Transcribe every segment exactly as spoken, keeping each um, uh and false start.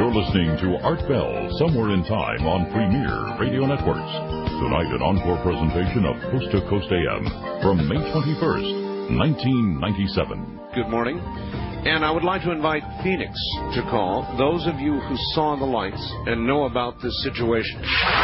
You're listening to Art Bell, Somewhere in Time on Premier Radio Networks. Tonight, an encore presentation of Coast to Coast A M from May twenty-first, nineteen ninety-seven. Good morning. And I would like to invite Phoenix to call, those of you who saw the lights and know about this situation.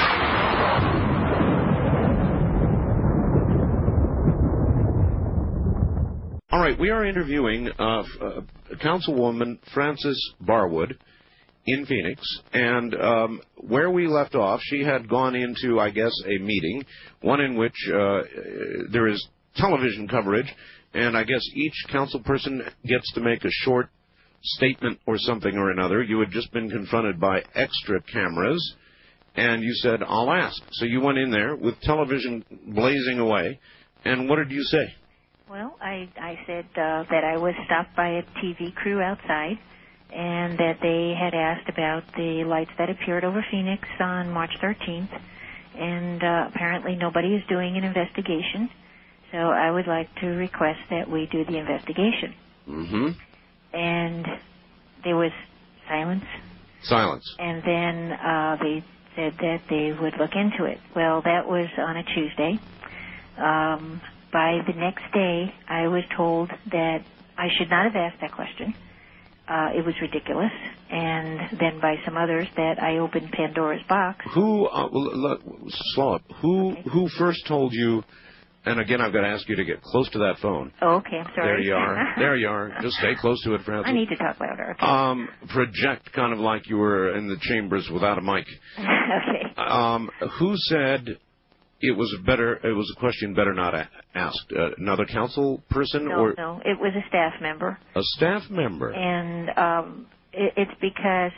All right, we are interviewing uh, uh, Councilwoman Frances Barwood in Phoenix, and um, where we left off, she had gone into, I guess, a meeting, one in which uh, there is television coverage, and I guess each council person gets to make a short statement or something or another. You had just been confronted by extra cameras, and you said, I'll ask. So you went in there with television blazing away, and what did you say? Well, I, I said uh, that I was stopped by a T V crew outside, and that they had asked about the lights that appeared over Phoenix on March thirteenth, and uh, apparently nobody is doing an investigation, so I would like to request that we do the investigation. Mm-hmm. And there was silence. Silence. And then uh, they said that they would look into it. Well, that was on a Tuesday. Um... By the next day, I was told that I should not have asked that question. Uh, it was ridiculous. And then by some others that I opened Pandora's box. Who, uh, well, slow up, who, okay. who first told you, and again, I've got to ask you to get close to that phone. Oh, okay, I'm sorry. There you are. There you are. Just stay close to it, Frances. I need to talk louder. Okay. Um, project kind of like you were in the chambers without a mic. Okay. Um, who said... It was better. It was a question better not asked. Uh, another council person, no, or no, it was a staff member. A staff member. And um, it, it's because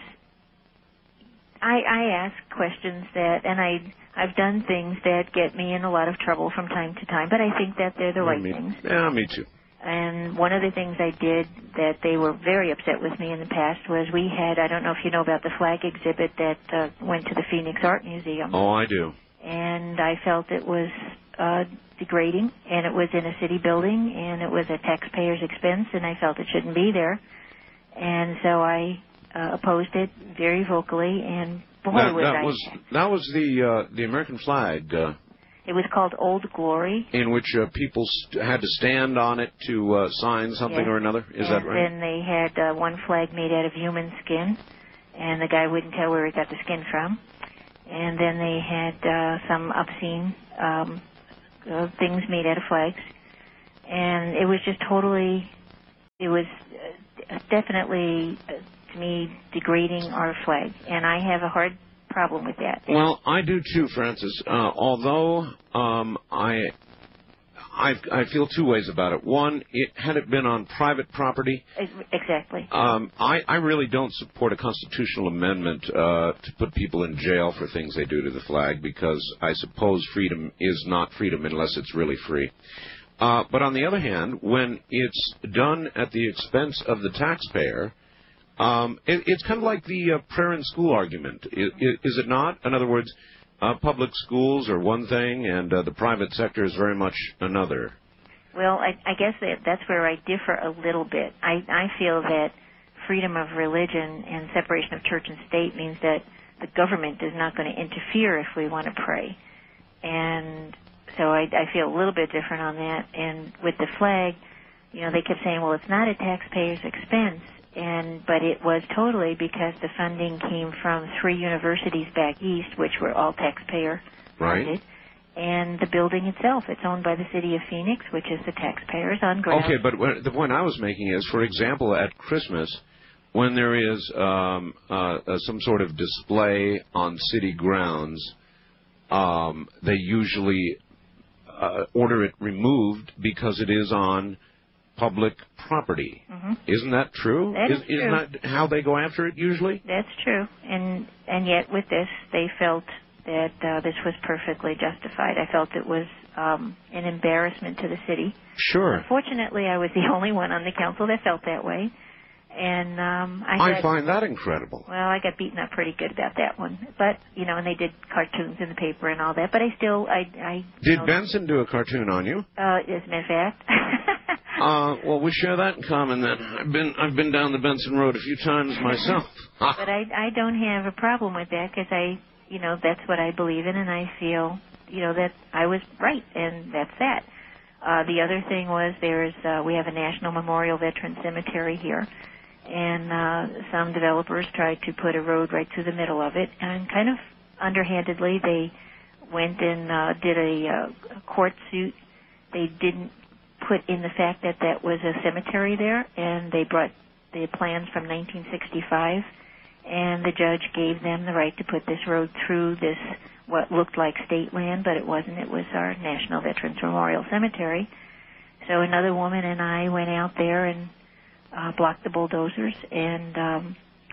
I, I ask questions that, and I I've done things that get me in a lot of trouble from time to time. But I think that they're the yeah, right me, things. Yeah, me too. And one of the things I did that they were very upset with me in the past was we had, I don't know if you know about the flag exhibit that uh, went to the Phoenix Art Museum. Oh, I do. And I felt it was uh, degrading, and it was in a city building, and it was at taxpayers' expense, and I felt it shouldn't be there. And so I uh, opposed it very vocally, and boy, that, was that I... Was, that was the uh, the American flag. Uh, it was called Old Glory. In which uh, people st- had to stand on it to uh, sign something yes. or another. Is and that right? And then they had uh, one flag made out of human skin, and the guy wouldn't tell where he got the skin from. And then they had uh, some obscene um, uh, things made out of flags. And it was just totally, it was uh, definitely, uh, to me, degrading our flag. And I have a hard problem with that. Well, I do too, Frances. Uh, although um, I... I, I feel two ways about it. One, it, had it been on private property... Exactly. Um, I, I really don't support a constitutional amendment uh, to put people in jail for things they do to the flag, because I suppose freedom is not freedom unless it's really free. Uh, but on the other hand, when it's done at the expense of the taxpayer, um, it, it's kind of like the uh, prayer in school argument. Is, is it not? In other words... Uh, public schools are one thing, and uh, the private sector is very much another. Well, I, I guess that that's where I differ a little bit. I, I feel that freedom of religion and separation of church and state means that the government is not going to interfere if we want to pray. And so I, I feel a little bit different on that. And with the flag, you know, they kept saying, well, it's not a taxpayer's expense. And but it was totally because the funding came from three universities back east, which were all taxpayer funded. Right. And the building itself, it's owned by the city of Phoenix, which is the taxpayers on ground. Okay, but the point I was making is, for example, at Christmas, when there is um, uh, uh, some sort of display on city grounds, um, they usually uh, order it removed because it is on public property. Mm-hmm. Isn't that true? That is, is Isn't true. that how they go after it usually? That's true. And and yet with this, they felt that uh, this was perfectly justified. I felt it was um, an embarrassment to the city. Sure. Unfortunately, I was the only one on the council that felt that way. And um, I, I had, find that incredible. Well, I got beaten up pretty good about that one. But, you know, and they did cartoons in the paper and all that. But I still, I... I did know, Benson do a cartoon on you? Uh, as a matter of fact. uh, well, we share that in common. Then I've been I've been down the Benson Road a few times myself. But I I don't have a problem with that because I you know that's what I believe in, and I feel you know that I was right, and that's that. Uh, the other thing was there's uh, we have a National Memorial Veteran Cemetery here, and uh, some developers tried to put a road right through the middle of it, and kind of underhandedly they went and uh, did a, uh, a court suit. They didn't put in the fact that that was a cemetery there, and they brought the plans from nineteen sixty-five, and the judge gave them the right to put this road through this what looked like state land, but it wasn't. It was our National Veterans Memorial Cemetery. So another woman and I went out there and uh, blocked the bulldozers, and um,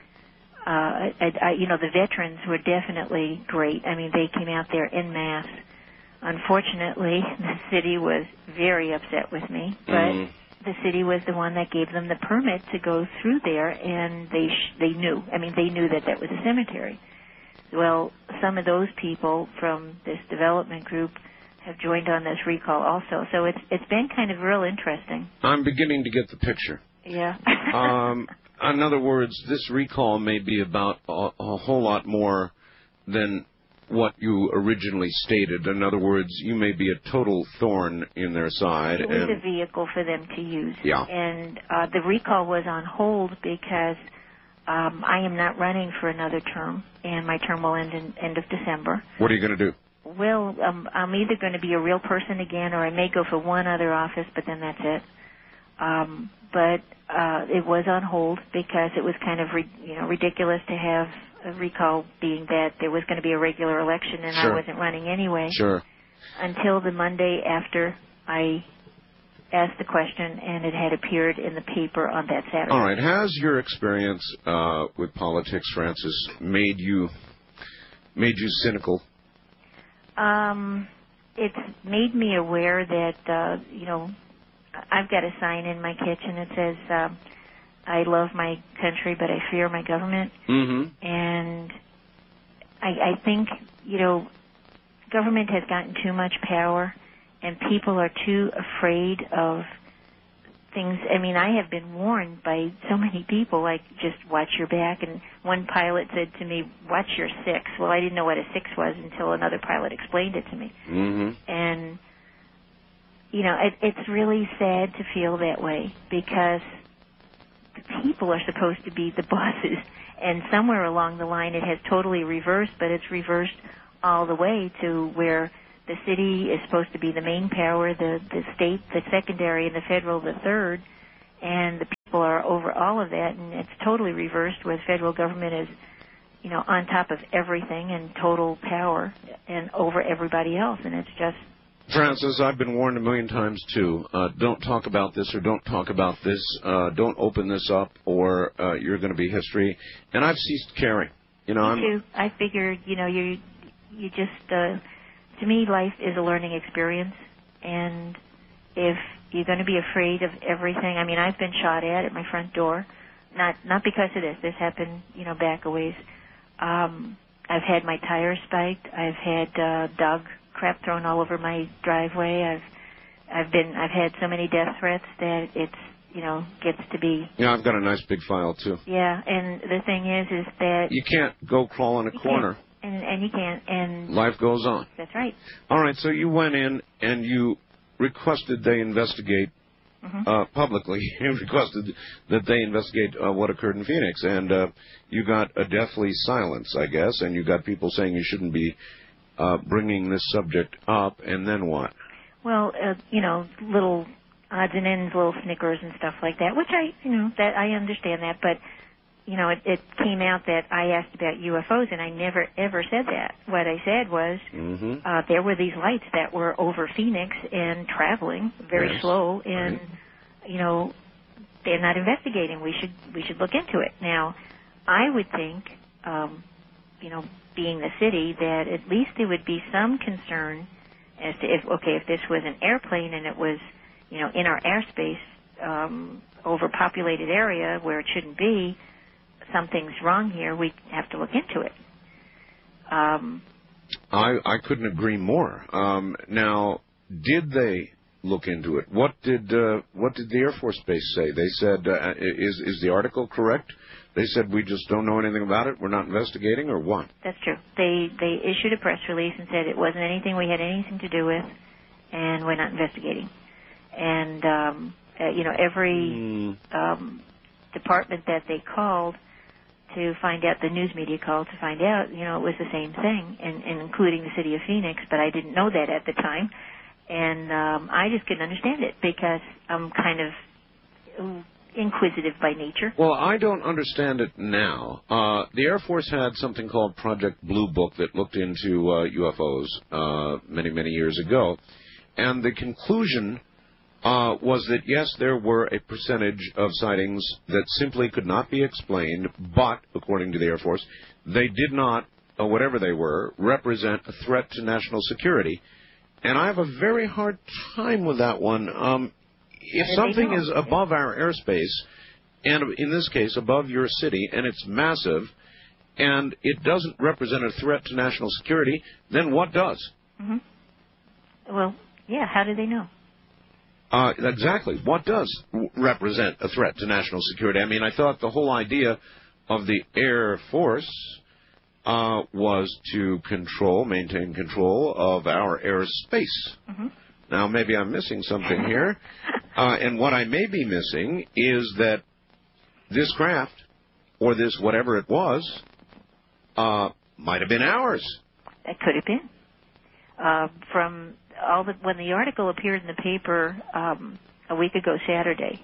uh, I, I, you know, the veterans were definitely great. I mean, they came out there en masse. Unfortunately, the city was very upset with me, but mm. the city was the one that gave them the permit to go through there, and they sh- they knew. I mean, they knew that that was a cemetery. Well, some of those people from this development group have joined on this recall also. So it's it's been kind of real interesting. I'm beginning to get the picture. Yeah. um, in other words, this recall may be about a, a whole lot more than what you originally stated. In other words, you may be a total thorn in their side. It was and a vehicle for them to use. Yeah. And uh, the recall was on hold because um, I am not running for another term, and my term will end in end of December. What are you going to do? Well, um, I'm either going to be a real person again, or I may go for one other office, but then that's it. Um, but uh, it was on hold because it was kind of re- you know ridiculous to have a recall, being that there was going to be a regular election and Sure. I wasn't running anyway. Sure. Until the Monday after I asked the question, and it had appeared in the paper on that Saturday. All right. Has your experience uh, with politics, Frances, made you made you cynical? Um, it's made me aware that uh, you know I've got a sign in my kitchen that says uh, I love my country, but I fear my government. Mm-hmm. And I, I think you know government has gotten too much power, and people are too afraid of things. I mean, I have been warned by so many people, like, just watch your back. And one pilot said to me, watch your six. Well, I didn't know what a six was until another pilot explained it to me. Mm-hmm. And, you know, it, it's really sad to feel that way because the people are supposed to be the bosses. And somewhere along the line it has totally reversed, but it's reversed all the way to where the city is supposed to be the main power, the, the state, the secondary, and the federal, the third, and the people are over all of that, and it's totally reversed where the federal government is, you know, on top of everything and total power and over everybody else, and it's just... Frances, I've been warned a million times, too. Uh, don't talk about this or don't talk about this. Uh, don't open this up or uh, you're going to be history. And I've ceased caring. You know, Me I'm... too. I figured, you know, you you just... Uh, To me, life is a learning experience, and if you're going to be afraid of everything, I mean, I've been shot at at my front door, not not because of this. This happened, you know, back a ways. Um, I've had my tires spiked. I've had uh, dog crap thrown all over my driveway. I've I've been I've had so many death threats that it's you know gets to be. Yeah, I've got a nice big file too. Yeah, and the thing is, is that you can't go crawl in a corner. Can't. And, and you can't. And life goes on. That's right. All right, so you went in and you requested they investigate mm-hmm. uh, publicly. You requested that they investigate uh, what occurred in Phoenix, and uh, you got a deathly silence, I guess, and you got people saying you shouldn't be uh, bringing this subject up, and then what? Well, uh, you know, little odds and ends, little snickers and stuff like that, which I, you know, that I understand that, but you know, it, it came out that I asked about U F Os, and I never, ever said that. What I said was mm-hmm. uh, there were these lights that were over Phoenix and traveling very yes. slow, and, right. you know, they're not investigating. We should we should look into it. Now, I would think, um, you know, being the city, that at least there would be some concern as to if, okay, if this was an airplane and it was, you know, in our airspace, um, overpopulated area where it shouldn't be, something's wrong here, we have to look into it. Um, I, I couldn't agree more. Um, now, did they look into it. What did uh, what did the Air Force Base say? They said, uh, is is the article correct? They said we just don't know anything about it. We're not investigating, or what? That's true. They they issued a press release and said it wasn't anything we had anything to do with, and we're not investigating. And um, uh, you know, every mm. um, department that they called to find out, the news media called to find out, you know, it was the same thing, and, and including the city of Phoenix. But I didn't know that at the time, and um, I just couldn't understand it because I'm kind of inquisitive by nature. Well, I don't understand it now. Uh, the Air Force had something called Project Blue Book that looked into uh, U F Os uh, many, many years ago. And the conclusion uh, was that, yes, there were a percentage of sightings that simply could not be explained, but, according to the Air Force, they did not, or whatever they were, represent a threat to national security. And I have a very hard time with that one. Um, If something is above our airspace, and in this case above your city, and it's massive, and it doesn't represent a threat to national security, then what does? Mm-hmm. Well, yeah, how do they know? Uh, exactly. What does w- represent a threat to national security? I mean, I thought the whole idea of the Air Force uh, was to control, maintain control of our airspace. Mm-hmm. Now, maybe I'm missing something here. Uh, and what I may be missing is that this craft, or this whatever it was, uh, might have been ours. That could have been. Uh, from all the, when the article appeared in the paper um, a week ago Saturday,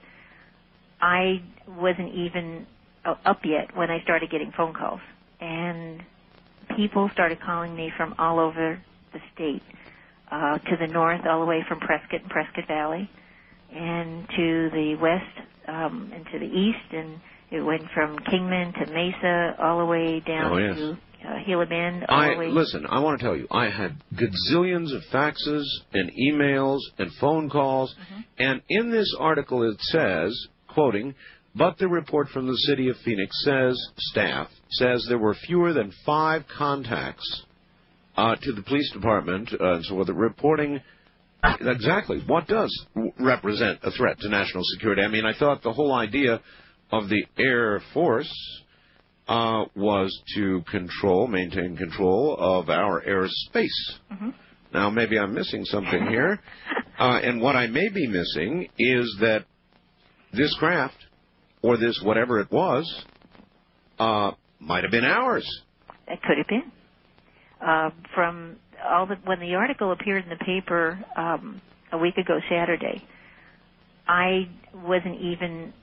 I wasn't even up yet when I started getting phone calls. And people started calling me from all over the state. Uh, to the north, all the way from Prescott and Prescott Valley, and to the west um, and to the east, and it went from Kingman to Mesa, all the way down oh, yes. to uh, Gila Bend. All I, the way. Listen, I want to tell you, I had gazillions of faxes and emails and phone calls, mm-hmm. and in this article it says, quoting, but the report from the city of Phoenix says, staff, says there were fewer than five contacts Uh, to the police department, uh, and so with the reporting, exactly, what does w- represent a threat to national security? I mean, I thought the whole idea of the Air Force uh, was to control, maintain control of our airspace. Mm-hmm. Now, maybe I'm missing something here, uh, and what I may be missing is that this craft, or this whatever it was, uh, might have been ours. That could have been. Uh, from all the, when the article appeared in the paper um, a week ago Saturday, I wasn't even